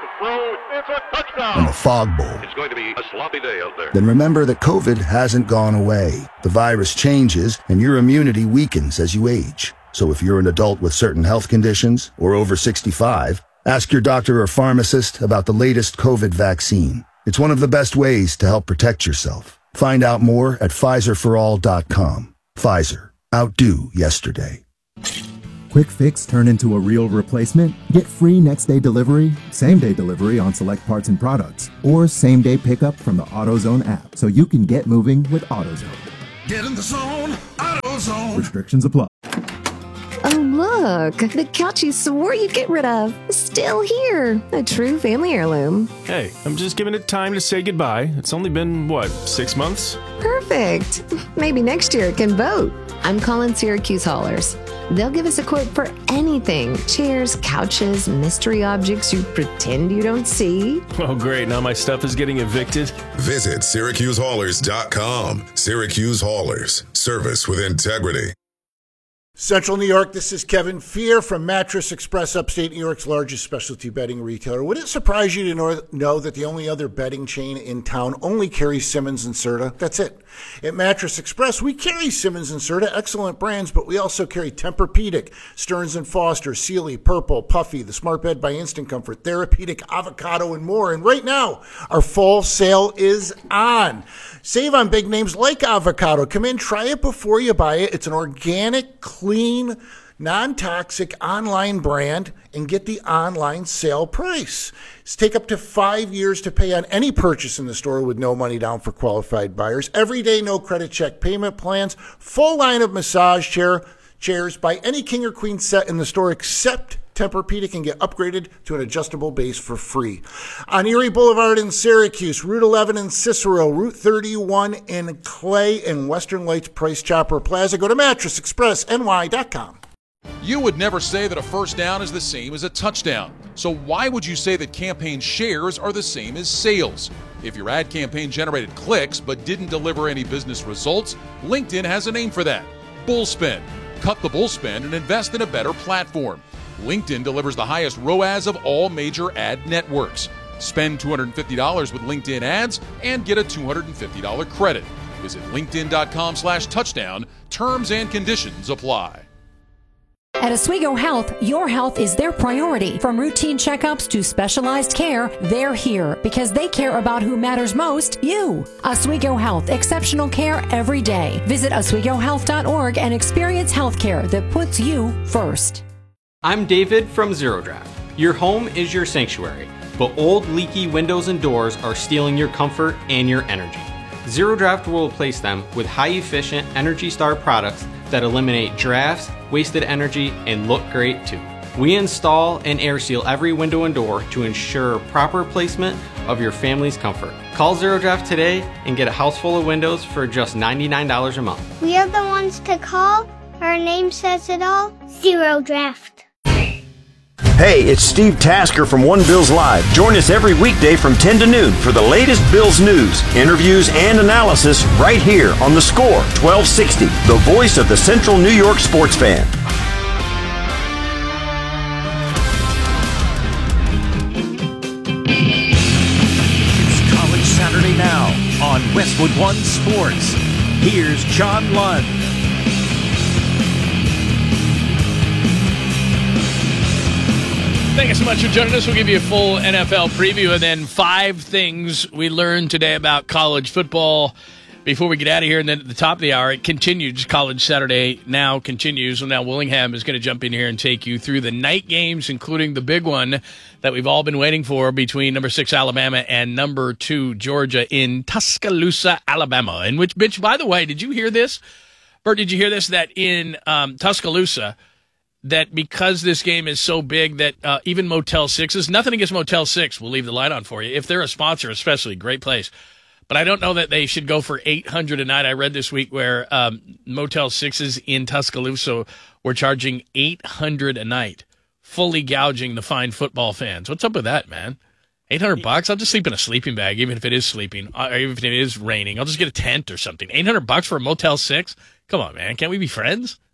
and the fog bowl. It's going to be a sloppy day out there. Then remember that COVID hasn't gone away. The virus changes and your immunity weakens as you age. So if you're an adult with certain health conditions or over 65, ask your doctor or pharmacist about the latest COVID vaccine. It's one of the best ways to help protect yourself. Find out more at PfizerForAll.com. Pfizer. Outdo yesterday. Quick fix turn into a real replacement? Get free next day delivery, same day delivery on select parts and products, or same day pickup from the AutoZone app so you can get moving with AutoZone. Get in the zone, AutoZone. Restrictions apply. Oh, look, the couch you swore you'd get rid of is still here. A true family heirloom. Hey, I'm just giving it time to say goodbye. It's only been, 6 months? Perfect. Maybe next year it can vote. I'm calling Syracuse Haulers. They'll give us a quote for anything. Chairs, couches, mystery objects you pretend you don't see. Oh, great. Now my stuff is getting evicted. Visit SyracuseHaulers.com. Syracuse Haulers. Service with integrity. Central New York, this is Kevin Fear from Mattress Express, upstate New York's largest specialty bedding retailer. Would it surprise you to know that the only other bedding chain in town only carries Simmons and Serta? That's it. At Mattress Express, we carry Simmons and Serta, excellent brands, but we also carry Tempur-Pedic, Stearns & Foster, Sealy, Purple, Puffy, the Smart Bed by Instant Comfort, Therapeutic, Avocado, and more. And right now, our fall sale is on. Save on big names like Avocado. Come in, try it before you buy it. It's an organic, clean, non-toxic online brand, and get the online sale price. It's take up to 5 years to pay on any purchase in the store with no money down for qualified buyers. Every day, no credit check payment plans. Full line of massage chairs. Buy any king or queen set in the store except Tempur-Pedic and get upgraded to an adjustable base for free. On Erie Boulevard in Syracuse, Route 11 in Cicero, Route 31 in Clay, and Western Lights Price Chopper Plaza. Go to MattressExpressNY.com. You would never say that a first down is the same as a touchdown. So why would you say that campaign shares are the same as sales? If your ad campaign generated clicks but didn't deliver any business results, LinkedIn has a name for that. Bullspend. Cut the bullspend and invest in a better platform. LinkedIn delivers the highest ROAS of all major ad networks. Spend $250 with LinkedIn ads and get a $250 credit. Visit linkedin.com/touchdown. Terms and conditions apply. At Oswego Health, your health is their priority. From routine checkups to specialized care, they're here because they care about who matters most, you. Oswego Health, exceptional care every day. Visit OswegoHealth.org and experience healthcare that puts you first. I'm David from Zero Draft. Your home is your sanctuary, but old leaky windows and doors are stealing your comfort and your energy. Zero Draft will replace them with high-efficient Energy Star products that eliminate drafts, wasted energy, and look great too. We install and air seal every window and door to ensure proper placement of your family's comfort. Call Zero Draft today and get a house full of windows for just $99 a month. We are the ones to call. Our name says it all. Zero Draft. Hey, it's Steve Tasker from One Bills Live. Join us every weekday from 10 to noon for the latest Bills news, interviews, and analysis right here on The Score 1260, the voice of the Central New York sports fan. It's College Saturday now on Westwood One Sports. Here's John Lund. Thank you so much for joining us. We'll give you a full NFL preview and then 5 things we learned today about college football before we get out of here. And then at the top of the hour, it continues. College Saturday now continues. And now Willingham is going to jump in here and take you through the night games, including the big one that we've all been waiting for between number 6 Alabama and number 2 Georgia in Tuscaloosa, Alabama. And which, by the way, did you hear this? Bert, did you hear this? That in Tuscaloosa, that because this game is so big that even Motel 6s, nothing against Motel 6, we'll leave the light on for you. If they're a sponsor, especially, great place. But I don't know that they should go for $800 a night. I read this week where Motel 6s in Tuscaloosa were charging $800 a night, fully gouging the fine football fans. What's up with that, man? $800? I'll just sleep in a sleeping bag, even if it is sleeping, or even if it is raining. I'll just get a tent or something. $800 for a Motel 6? Come on, man. Can't we be friends?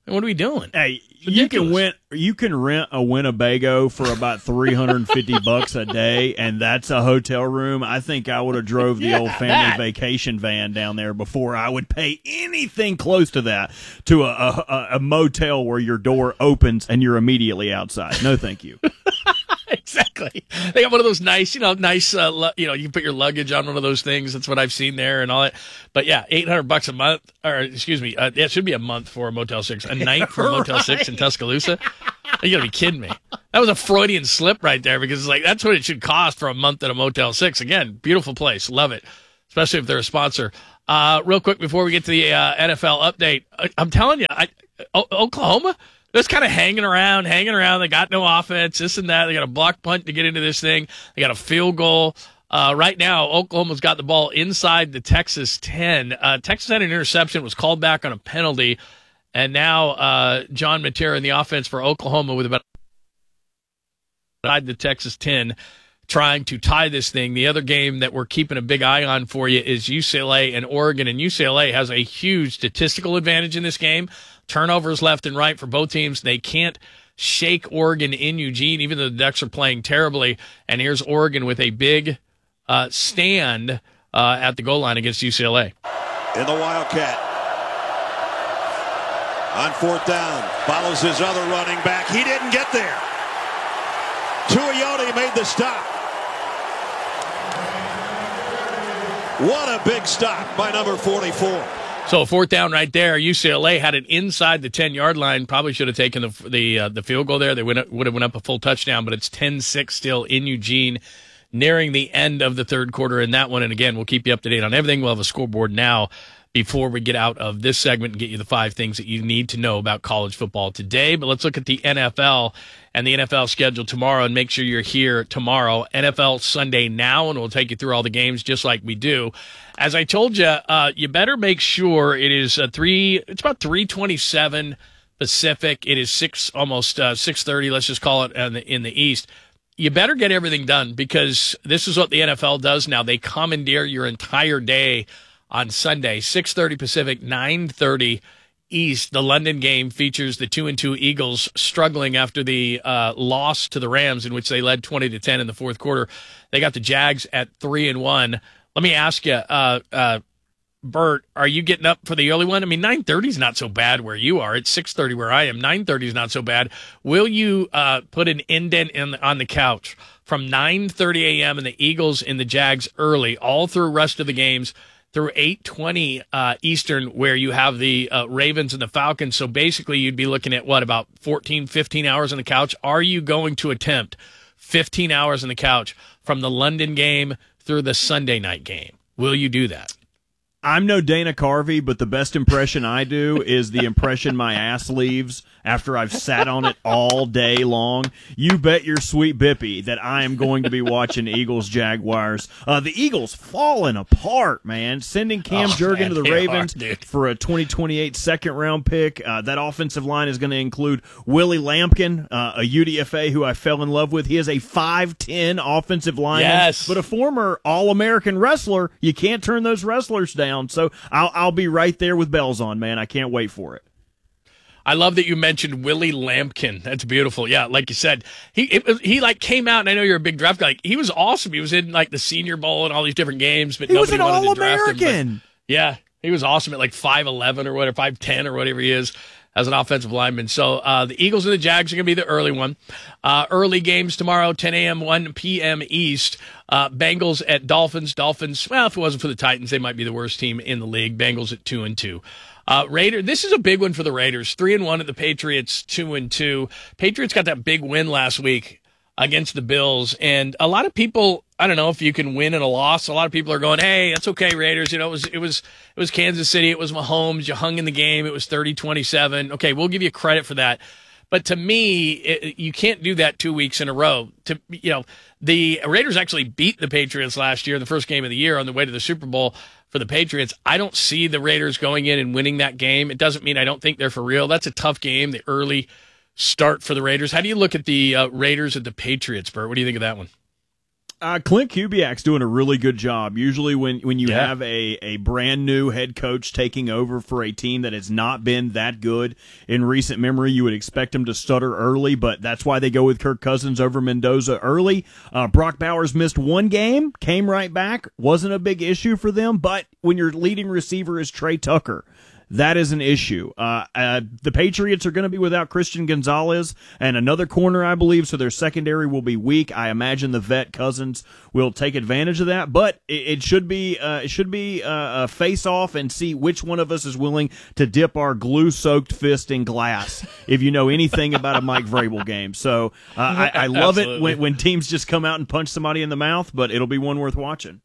What are we doing? Hey, you can rent a Winnebago for about $350 a day, and that's a hotel room. I think I would have drove the old family vacation van down there before I would pay anything close to that to a motel where your door opens and you're immediately outside. No, thank you. Exactly. They got one of those nice, you can put your luggage on one of those things. That's what I've seen there and all that. But yeah, $800 a month, or excuse me, it should be a month for a Motel 6, a night for a Motel 6 in Tuscaloosa. You gotta be kidding me. That was a Freudian slip right there, because it's like, that's what it should cost for a month at a Motel 6. Again, beautiful place. Love it. Especially if they're a sponsor. Real quick before we get to the NFL update, I'm telling you, Oklahoma, just kind of hanging around. They got no offense, this and that. They got a block punt to get into this thing. They got a field goal. Right now, Oklahoma's got the ball inside the Texas 10. Texas had an interception, was called back on a penalty. And now John Matera in the offense for Oklahoma with about inside the Texas 10, trying to tie this thing. The other game that we're keeping a big eye on for you is UCLA and Oregon. And UCLA has a huge statistical advantage in this game. Turnovers left and right for both teams. They can't shake Oregon in Eugene, even though the Ducks are playing terribly. And here's Oregon with a big stand at the goal line against UCLA. In the Wildcat. On fourth down, follows his other running back. He didn't get there. Tuioti made the stop. What a big stop by number 44. So fourth down right there. UCLA had it inside the 10-yard line. Probably should have taken the field goal there. They would have went up a full touchdown, but it's 10-6 still in Eugene, nearing the end of the third quarter in that one. And again, we'll keep you up to date on everything. We'll have a scoreboard now before we get out of this segment and get you the 5 things that you need to know about college football today. But let's look at the NFL and the NFL schedule tomorrow, and make sure you're here tomorrow. NFL Sunday Now, and we'll take you through all the games just like we do. As I told you, you better make sure it is it's about 3:27 Pacific. It is almost 6:30. Let's just call it in the East. You better get everything done, because this is what the NFL does now. They commandeer your entire day on Sunday, 6:30 Pacific, 9:30 East. The London game features the 2-2 Eagles struggling after the loss to the Rams, in which they led 20-10 in the fourth quarter. They got the Jags at 3-1. Let me ask you, Bert, are you getting up for the early one? I mean, 9:30 is not so bad where you are. It's 6:30 where I am. 9:30 is not so bad. Will you put an indent on the couch from 9:30 a.m. and the Eagles and the Jags early, all through rest of the games, through 8:20 Eastern, where you have the Ravens and the Falcons? So basically you'd be looking at, about 14, 15 hours on the couch? Are you going to attempt 15 hours on the couch from the London game through the Sunday night game? Will you do that? I'm no Dana Carvey, but the best impression I do is the impression my ass leaves after I've sat on it all day long. You bet your sweet bippy that I am going to be watching Eagles-Jaguars. The Eagles falling apart, man. Sending Cam Jurgen to the Ravens for a 2028 second-round pick. That offensive line is going to include Willie Lampkin, a UDFA who I fell in love with. He is a 5'10" offensive lineman, but a former All-American wrestler. You can't turn those wrestlers down. So I'll be right there with bells on, man. I can't wait for it. I love that you mentioned Willie Lampkin. That's beautiful. Yeah, like you said, he came out, and I know you're a big draft guy. He was awesome. He was in the Senior Bowl and all these different games, but nobody wanted to draft him. Yeah, he was awesome at 5'11" or whatever, 5'10" or whatever he is as an offensive lineman. So the Eagles and the Jags are going to be the early one. Early games tomorrow, 10 a.m., 1 p.m. East. Bengals at Dolphins. Dolphins, well, if it wasn't for the Titans, they might be the worst team in the league. Bengals at 2-2. Raiders, this is a big one for the Raiders. 3-1 at the Patriots, 2-2. Patriots got that big win last week against the Bills, and a lot of people, I don't know if you can win in a loss. A lot of people are going, "Hey, that's okay, Raiders. It was Kansas City. It was Mahomes. You hung in the game. It was 30-27. Okay, we'll give you credit for that." But to me, you can't do that 2 weeks in a row. The Raiders actually beat the Patriots last year, the first game of the year, on the way to the Super Bowl for the Patriots. I don't see the Raiders going in and winning that game. It doesn't mean I don't think they're for real. That's a tough game, the early start for the Raiders. How do you look at the Raiders at the Patriots, Bert? What do you think of that one? Clint Kubiak's doing a really good job. Usually when you have a brand new head coach taking over for a team that has not been that good in recent memory, you would expect him to stutter early, but that's why they go with Kirk Cousins over Mendoza early. Brock Bowers missed one game, came right back, wasn't a big issue for them, but when your leading receiver is Trey Tucker, that is an issue. The Patriots are going to be without Christian Gonzalez and another corner, I believe, so their secondary will be weak. I imagine the vet Cousins will take advantage of that, but it should be a face-off and see which one of us is willing to dip our glue-soaked fist in glass, if you know anything about a Mike Vrabel game. So I love it when teams just come out and punch somebody in the mouth, but it'll be one worth watching.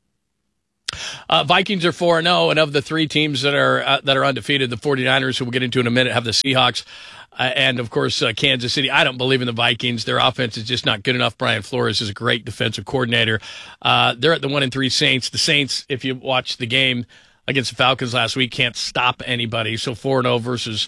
Vikings are 4-0, and of the three teams that are undefeated, the 49ers, who we'll get into in a minute, have the Seahawks, and of course Kansas City. I don't believe in the Vikings. Their offense is just not good enough. Brian Flores is a great defensive coordinator. They're at the 1-3 Saints. The Saints, if you watch the game against the Falcons last week, can't stop anybody. So 4-0 versus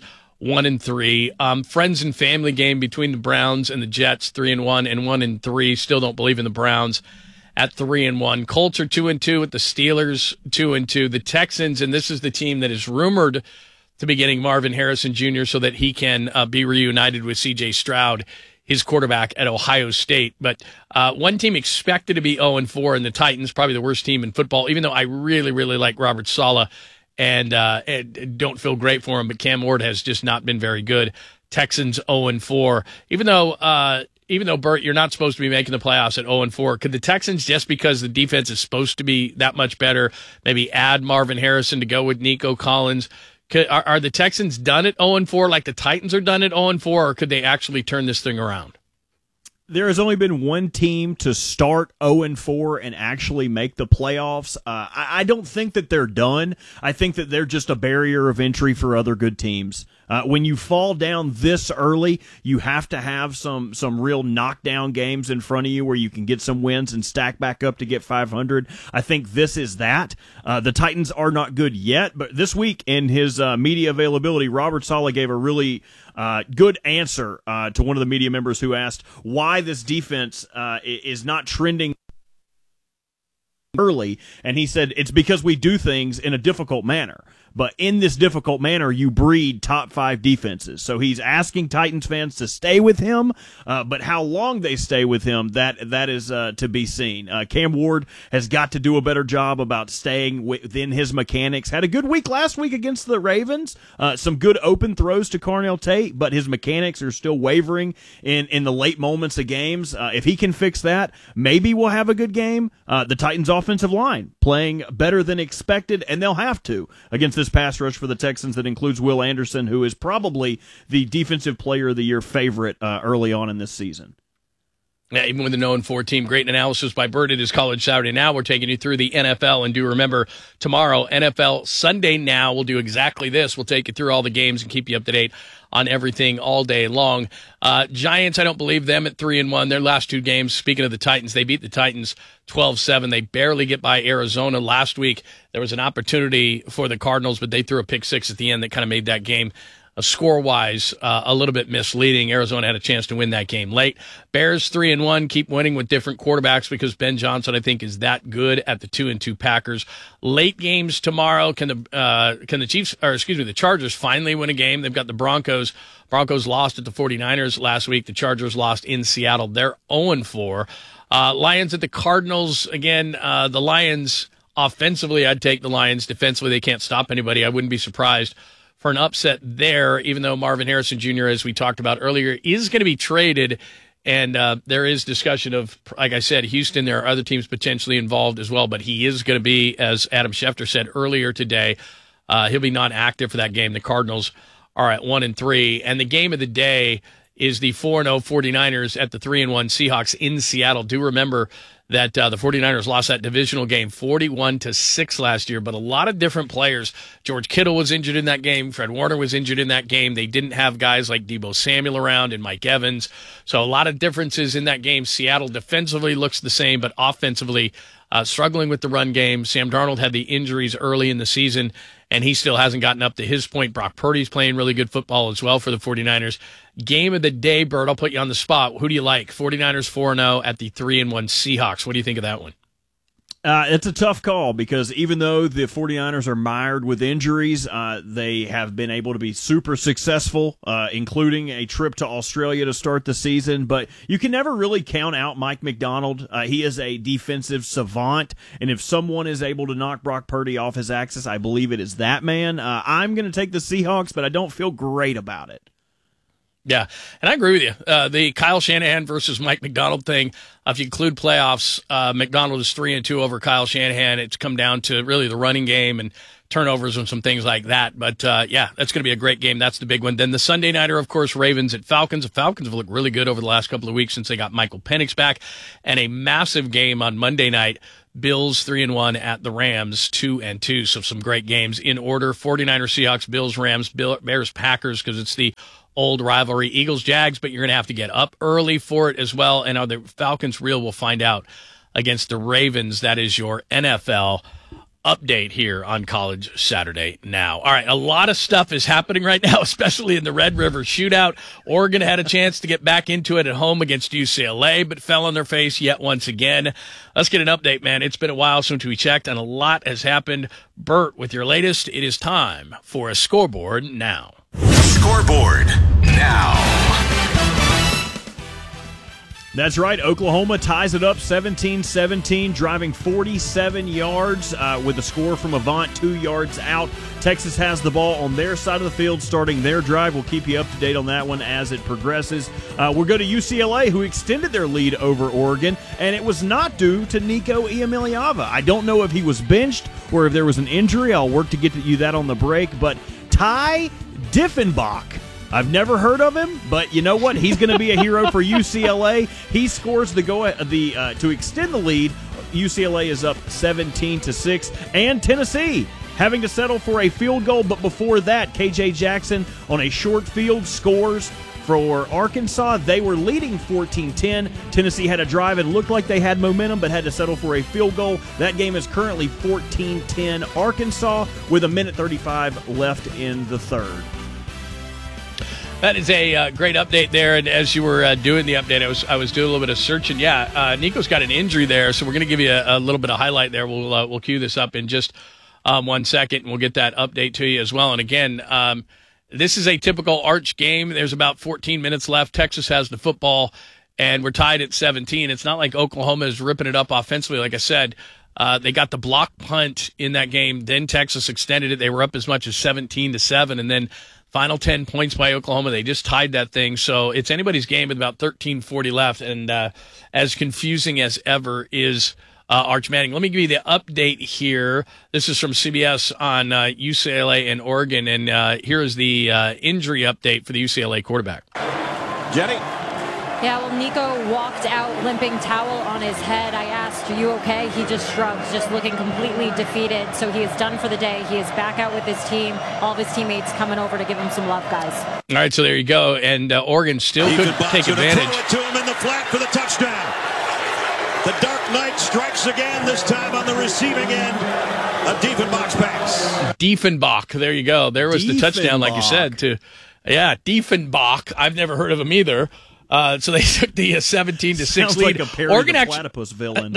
1-3. Friends and family game between the Browns and the Jets, 3-1 and 1-3. Still don't believe in the Browns at 3-1. Colts are 2-2 with the Steelers 2-2. The Texans, and this is the team that is rumored to be getting Marvin Harrison Jr. so that he can be reunited with C.J. Stroud, his quarterback at Ohio State. But one team expected to be 0-4, and the Titans, probably the worst team in football, even though I really, really like Robert Saleh and don't feel great for him, but Cam Ward has just not been very good. Texans 0-4. Even though, Bert, you're not supposed to be making the playoffs at 0-4, could the Texans, just because the defense is supposed to be that much better, maybe add Marvin Harrison to go with Nico Collins? Are the Texans done at 0-4 like the Titans are done at 0-4, or could they actually turn this thing around? There has only been one team to start 0-4 and actually make the playoffs. I don't think that they're done. I think that they're just a barrier of entry for other good teams. When you fall down this early, you have to have some real knockdown games in front of you where you can get some wins and stack back up to get 500. I think this is that. The Titans are not good yet, but this week in his media availability, Robert Saleh gave a really good answer to one of the media members who asked why this defense is not trending early, and he said it's because we do things in a difficult manner. But in this difficult manner, you breed top 5 defenses. So he's asking Titans fans to stay with him, but how long they stay with him, that is to be seen. Cam Ward has got to do a better job about staying within his mechanics. Had a good week last week against the Ravens. Some good open throws to Carnell Tate, but his mechanics are still wavering in the late moments of games. If he can fix that, maybe we'll have a good game. The Titans' offensive line playing better than expected, and they'll have to against this pass rush for the Texans that includes Will Anderson, who is probably the Defensive Player of the Year favorite early on in this season. Yeah, even with the 0-4 team, great analysis by Bert. It is College Saturday Now. We're taking you through the NFL, and do remember, tomorrow, NFL Sunday Now, we'll do exactly this. We'll take you through all the games and keep you up to date on everything all day long. Giants, I don't believe them at 3-1. Their last 2 games, speaking of the Titans, they beat the Titans 12-7. They barely get by Arizona. Last week, there was an opportunity for the Cardinals, but they threw a pick 6 at the end that kind of made that game score-wise a little bit misleading. Arizona had a chance to win that game late. Bears 3-1, keep winning with different quarterbacks because Ben Johnson, I think, is that good at the 2-2 Packers. Late games tomorrow. Can the Chargers finally win a game? They've got the Broncos. Broncos lost at the 49ers last week. The Chargers lost in Seattle. They're 0-4. Lions at the Cardinals. Again, the Lions, offensively, I'd take the Lions. Defensively, they can't stop anybody. I wouldn't be surprised for an upset there, even though Marvin Harrison Jr., as we talked about earlier, is going to be traded. And there is discussion of, like I said, Houston, there are other teams potentially involved as well, but he is going to be, as Adam Schefter said earlier today, he'll be non-active for that game. The Cardinals are at 1-3. And the game of the day is the 4-0 49ers at the 3-1 Seahawks in Seattle. Do remember that the 49ers lost that divisional game 41-6 last year, but a lot of different players. George Kittle was injured in that game. Fred Warner was injured in that game. They didn't have guys like Deebo Samuel around and Mike Evans. So a lot of differences in that game. Seattle defensively looks the same, but offensively struggling with the run game. Sam Darnold had the injuries early in the season, and he still hasn't gotten up to his point. Brock Purdy's playing really good football as well for the 49ers. Game of the day, Bert, I'll put you on the spot. Who do you like? 49ers 4-0 at the 3-1 Seahawks. What do you think of that one? It's a tough call because even though the 49ers are mired with injuries, they have been able to be super successful, including a trip to Australia to start the season. But you can never really count out Mike McDonald. He is a defensive savant, and if someone is able to knock Brock Purdy off his axis, I believe it is that man. I'm going to take the Seahawks, but I don't feel great about it. Yeah, and I agree with you. The Kyle Shanahan versus Mike McDonald thing, if you include playoffs, McDonald is 3-2 over Kyle Shanahan. It's come down to really the running game and turnovers and some things like that. But, yeah, that's going to be a great game. That's the big one. Then the Sunday nighter, of course, Ravens at Falcons. The Falcons have looked really good over the last couple of weeks since they got Michael Penix back. And a massive game on Monday night. Bills 3-1 at the Rams 2-2. So some great games in order. 49ers, Seahawks, Bills, Rams, Bears, Packers, because it's the old rivalry. Eagles, Jags, but you're going to have to get up early for it as well. And are the Falcons real? We'll find out against the Ravens. That is your NFL update here on College Saturday Now. All right, a lot of stuff is happening right now, especially in the Red River Shootout. Oregon had a chance to get back into it at home against UCLA, but fell on their face yet once again. Let's get an update, man. It's been a while since we checked, and a lot has happened. Bert, with your latest, it is time for a Scoreboard Now. Scoreboard Now. That's right. Oklahoma ties it up 17-17, driving 47 yards with a score from Avant 2 yards out. Texas has the ball on their side of the field starting their drive. We'll keep you up to date on that one as it progresses. We'll go to UCLA, who extended their lead over Oregon, and it was not due to Nico Iamaleava. I don't know if he was benched or if there was an injury. I'll work to get to you that on the break, but Ty Diffenbach, I've never heard of him, but you know what? He's going to be a hero for UCLA. He scores to extend the lead. UCLA is up 17-6, and Tennessee having to settle for a field goal. But before that, KJ Jackson on a short field scores for Arkansas. They were leading 14-10. Tennessee had a drive and looked like they had momentum, but had to settle for a field goal. That game is currently 14-10 Arkansas with 1:35 left in the third. That is a great update there, and as you were doing the update, I was doing a little bit of searching. Yeah, Nico's got an injury there, so we're going to give you a little bit of highlight there. We'll cue this up in just 1 second, and we'll get that update to you as well. And again, this is a typical Arch game. There's about 14 minutes left. Texas has the football, and we're tied at 17. It's not like Oklahoma is ripping it up offensively. Like I said, they got the block punt in that game. Then Texas extended it. They were up as much as 17-7, and then final 10 points by Oklahoma. They just tied that thing. So it's anybody's game with about 13:40 left. And as confusing as ever is Arch Manning. Let me give you the update here. This is from CBS on UCLA and Oregon. And here is the injury update for the UCLA quarterback. Jenny. Yeah, well, Nico walked out limping, towel on his head. I asked, are you okay? He just shrugs, just looking completely defeated. So he is done for the day. He is back out with his team. All of his teammates coming over to give him some love, guys. All right, so there you go. And Oregon still could take advantage. Throw it to him in the flat for the touchdown. The Dark Knight strikes again, this time on the receiving end. A Diefenbach's pass. Diefenbach, there you go. There was the touchdown, like you said. Diefenbach. I've never heard of him either. So they took the 17-6 Sounds lead. Like a Perry Oregon the Platypus villain.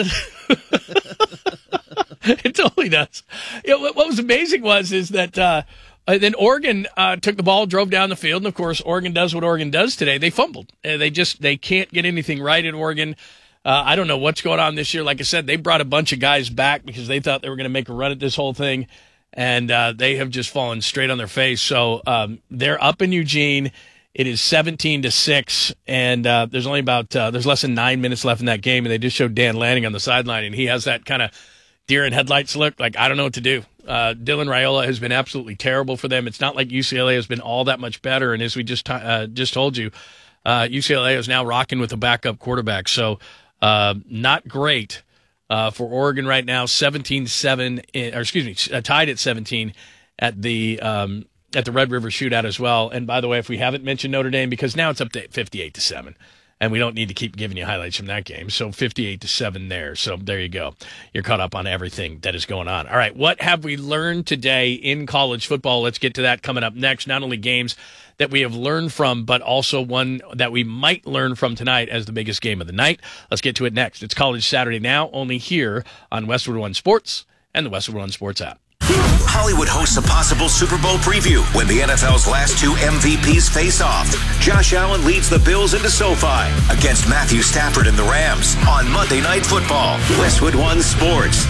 It totally does. What was amazing is that then Oregon took the ball, drove down the field, and of course Oregon does what Oregon does today. They fumbled. They can't get anything right at Oregon. I don't know what's going on this year. Like I said, they brought a bunch of guys back because they thought they were going to make a run at this whole thing, and they have just fallen straight on their face. So they're up in Eugene. It is 17-6, and there's only there's less than 9 minutes left in that game, and they just showed Dan Lanning on the sideline, and he has that kind of deer in headlights look, like, I don't know what to do. Dylan Raiola has been absolutely terrible for them. It's not like UCLA has been all that much better, and as we just told you, UCLA is now rocking with a backup quarterback, so not great for Oregon right now. 17-7, tied at 17 at the Red River Shootout as well. And by the way, if we haven't mentioned Notre Dame, because now it's up to 58-7. And we don't need to keep giving you highlights from that game. So 58-7 there. So there you go. You're caught up on everything that is going on. All right, what have we learned today in college football? Let's get to that coming up next. Not only games that we have learned from, but also one that we might learn from tonight as the biggest game of the night. Let's get to it next. It's College Saturday Now, only here on Westwood One Sports and the Westwood One Sports app. Hollywood hosts a possible Super Bowl preview when the NFL's last two MVPs face off. Josh Allen leads the Bills into SoFi against Matthew Stafford and the Rams on Monday Night Football. Westwood One Sports.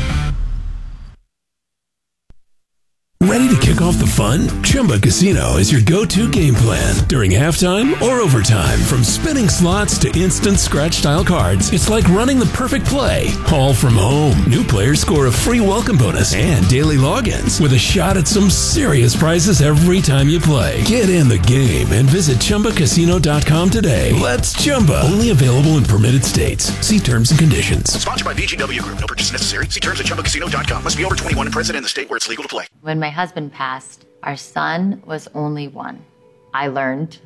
Ready to kick off the fun? Chumba Casino is your go-to game plan during halftime or overtime. From spinning slots to instant scratch-style cards, it's like running the perfect play, all from home. New players score a free welcome bonus and daily logins with a shot at some serious prizes every time you play. Get in the game and visit ChumbaCasino.com today. Let's Chumba. Only available in permitted states. See terms and conditions. Sponsored by VGW Group. No purchase necessary. See terms at ChumbaCasino.com. Must be over 21 and present in the state where it's legal to play. When my husband passed, our son was only 1. I learned